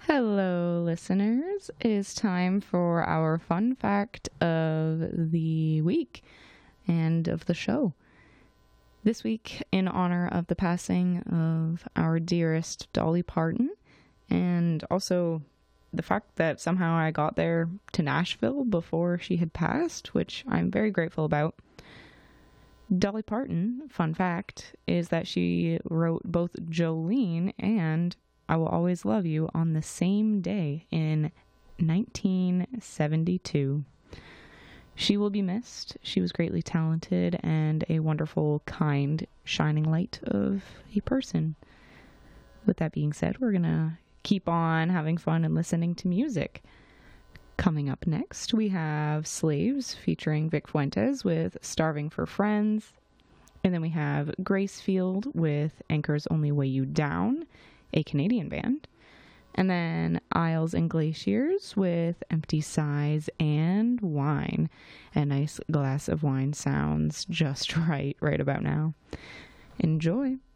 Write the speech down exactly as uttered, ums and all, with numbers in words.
Hello, listeners. It is time for our fun fact of the week and of the show. This week, in honor of the passing of our dearest Dolly Parton, and also the fact that somehow I got there to Nashville before she had passed, which I'm very grateful about. Dolly Parton, fun fact, is that she wrote both Jolene and I Will Always Love You on the same day in nineteen seventy-two. She will be missed. She was greatly talented and a wonderful, kind, shining light of a person. With that being said, we're going to keep on having fun and listening to music. Coming up next, we have Slaves featuring Vic Fuentes with Starving for Friends. And then we have Gracefield with Anchors Only Weigh You Down, a Canadian band. And then Isles and Glaciers with Empty Sighs and Wine. A nice glass of wine sounds just right, right about now. Enjoy.